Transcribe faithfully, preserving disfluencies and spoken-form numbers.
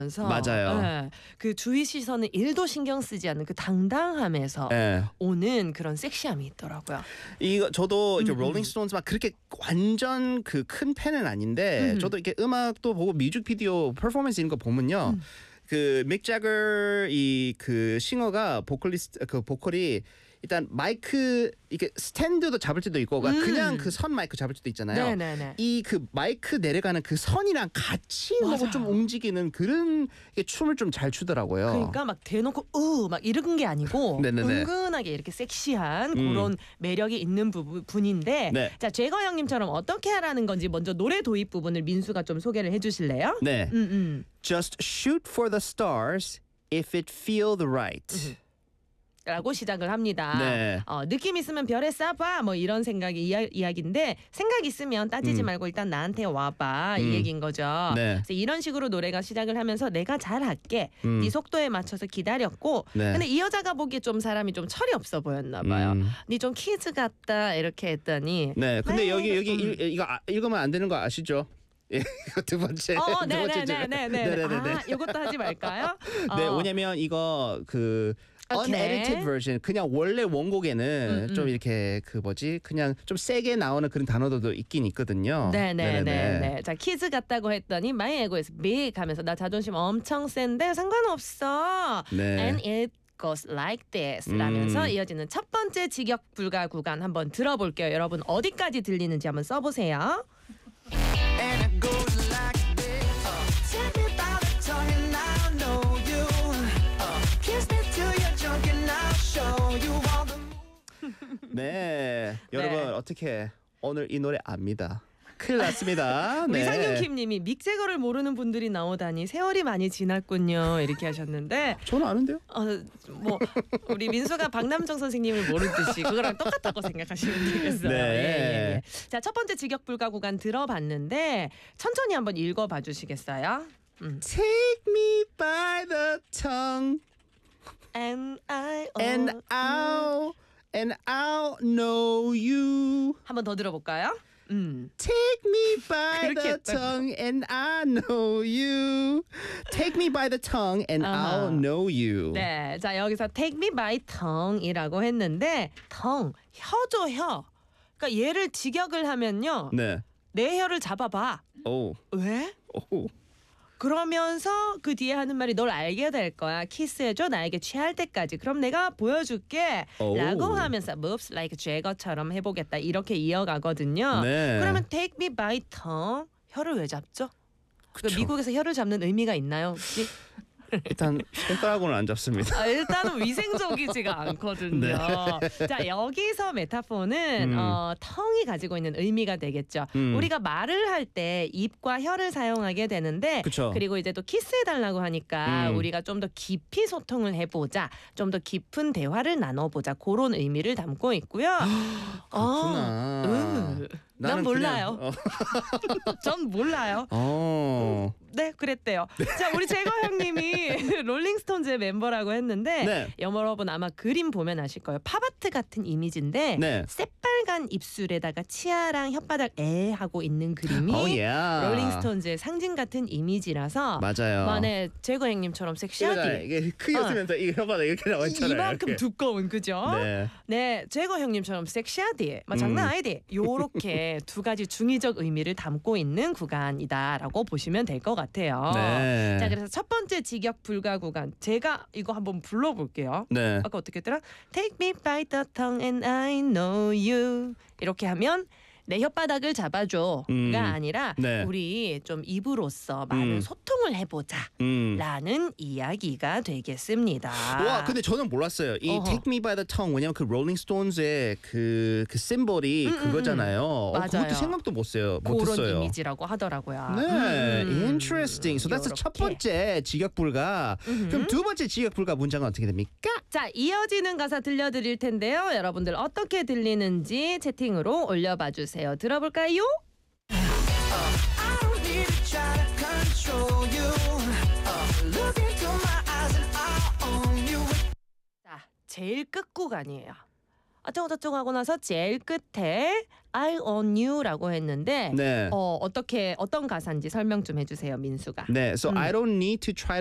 맞아요. 네, 그 주위 시선을 일도 신경 쓰지 않는 그 당당함에서 네. 오는 그런 섹시함이 있더라고요. 이거 저도 이제 음, 롤링스톤즈 막 그렇게 완전 그 큰 팬은 아닌데 음. 저도 이렇게 음악도 보고 뮤직비디오 퍼포먼스 이런 거 보면요. 음. 그 믹 재거 이 그 싱어가 보컬리스트 그 보컬이 일단 마이크 이게 스탠드도 잡을 때도 있고 음. 그냥 그 선 마이크 잡을 때도 있잖아요. 네네네. 이 그 마이크 내려가는 그 선이랑 같이 맞아요. 하고 좀 움직이는 그런 게 춤을 좀 잘 추더라고요. 그러니까 막 대놓고 으 막 이런 게 아니고 네네네. 은근하게 이렇게 섹시한 음. 그런 매력이 있는 부분, 분인데 네. 자 제거 형님처럼 어떻게 하라는 건지 먼저 노래 도입 부분을 민수가 좀 소개를 해주실래요? 네. 음, 음. Just shoot for the stars if it feel the right. 라고 시작을 합니다. 네. 어, 느낌 있으면 별에 쏴봐 뭐 이런 생각이 이야, 이야기인데 생각 있으면 따지지 음. 말고 일단 나한테 와봐 음. 이 얘기인 거죠. 네. 그래서 이런 식으로 노래가 시작을 하면서 내가 잘할게 음. 네 속도에 맞춰서 기다렸고 네. 근데 이 여자가 보기에 좀 사람이 좀 철이 없어 보였나 봐요. 음. 네 좀 키즈 같다 이렇게 했더니 네. 근데 네. 여기 여기 음. 일, 이거 아, 읽으면 안 되는 거 아시죠? 예, 이거 두 번째. 어, 두 번째 줄. 네네네네네. 네네네네. 아, 이것도 하지 말까요? 네, 어. 왜냐면 이거 그 오케이. unedited version 그냥 원래 원곡에는 음, 좀 음. 이렇게 그 뭐지 그냥 좀 세게 나오는 그런 단어들도 있긴 있거든요. 네네네네. 자 키즈 같다고 했더니 my ego is big 하면서 나 자존심 엄청 센데 상관없어. 네. And it goes like this 라면서 음. 이어지는 첫 번째 직역 불가 구간 한번 들어볼게요. 여러분 어디까지 들리는지 한번 써보세요. And it goes like this. Uh, take me by the tongue and I'll know you. Uh, kiss me till you're drunk and I'll show you all the. 네. 여러분 어떻게 오늘 이 노래 압니다. 큰일 났습니다. 우리 네. 상윤킴님이 믹재거를 모르는 분들이 나오다니 세월이 많이 지났군요 이렇게 하셨는데 저는 아는데요. 어, 뭐 우리 민수가 박남정 선생님을 모르듯이 그거랑 똑같다고 생각하시면 되겠어요. 네. 예, 예, 예. 자, 첫 번째 직역 불가 구간 들어봤는데 천천히 한번 읽어봐 주시겠어요? 음. Take me by the tongue And I and oh, I'll and I'll know you. 한번 더 들어볼까요? 음. Take me by 그렇게 the 했다고. tongue and I know you. Take me by the tongue and 아하. I'll know you. 네, 자 여기서 take me by tongue이라고 했는데 tongue 혀죠 혀. 그러니까 얘를 직역을 하면요, 네. 내 혀를 잡아봐. 오. 왜? 오. 그러면서 그 뒤에 하는 말이 널 알게 될 거야. 키스해줘 나에게 취할 때까지. 그럼 내가 보여줄게. 오. 라고 하면서 moves like Jagger처럼 해보겠다. 이렇게 이어가거든요. 네. 그러면 take me by tongue. 혀를 왜 잡죠? 그 그쵸. 미국에서 혀를 잡는 의미가 있나요 혹시? 일단 손가락으로는 안 잡습니다. 아, 일단은 위생적이지가 않거든요. 자 여기서 메타포는 네. 음. 어, 텅이 가지고 있는 의미가 되겠죠. 음. 우리가 말을 할 때 입과 혀를 사용하게 되는데 그쵸. 그리고 이제 또 키스해달라고 하니까 음. 우리가 좀 더 깊이 소통을 해보자, 좀 더 깊은 대화를 나눠보자 그런 의미를 담고 있고요. 그렇구나. 음. 난 나는 몰라요. 그냥, 어. 전 몰라요. 어. 네, 그랬대요. 자, 우리 재거 형님이 롤링스톤즈의 멤버라고 했는데 네. 여러분 아마 그림 보면 아실 거예요. 팝아트 같은 이미지인데 네. 새빨간 입술에다가 치아랑 혓바닥 에 하고 있는 그림이 오 예. 롤링스톤즈의 상징 같은 이미지라서 맞아요. 만에 재거 형님처럼 이거잖아요. 섹시하디 이게 크게 쓰면서 이게 혀바닥 이렇게 나와 있잖아요. 이만큼 이렇게. 두꺼운 그죠? 네. 네, 재거 형님처럼 섹시하디, 막 장난 음. 아니디. 요렇게 두 가지 중의적 의미를 담고 있는 구간이다라고 보시면 될 것 같아요. 네. 자, 그래서 첫 번째 직역 불가 구간 제가 이거 한번 불러볼게요. 네. 아까 어떻게 했더라? Take me by the tongue and I know you. 이렇게 하면 내 혓바닥을 잡아줘가 음. 아니라 네. 우리 좀 입으로써 많은 음. 소통을 해보자. 음. 라는 이야기가 되겠습니다. 와, 근데 저는 몰랐어요. 이 어허. Take Me by the Tongue 왜냐면 그 롤링스톤즈의 그, 그 심볼이 음, 음, 그거잖아요. 어, 맞아요. 그것도 생각도 못 써요. 못 그런 했어요. 이미지라고 하더라고요. 네, 음. interesting. So that's the 첫 요렇게. 번째 직역불가. 그럼 두 번째 직역불가 문장은 어떻게 됩니까? 자, 이어지는 가사 들려드릴 텐데요. 여러분들 어떻게 들리는지 채팅으로 올려봐 주세요. 들어볼까요? I don't need to try to control you. Uh, look into my eyes and I'll own you. 자, 제일 끝 구간이에요. 어쩌고저쩌고 하고 나서 제일 끝에 I own you라고 했는데 네. 어, 어떻게 어떤 가사인지 설명 좀 해주세요, 민수가. 네, so I don't need to try